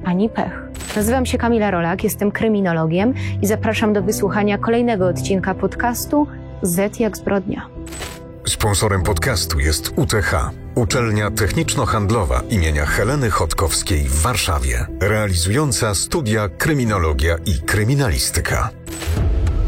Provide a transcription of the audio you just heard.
ani pech. Nazywam się Kamila Rolak, jestem kryminologiem i zapraszam do wysłuchania kolejnego odcinka podcastu Z jak zbrodnia. Sponsorem podcastu jest UTH, Uczelnia Techniczno-Handlowa imienia Heleny Chodkowskiej w Warszawie, realizująca studia kryminologia i kryminalistyka.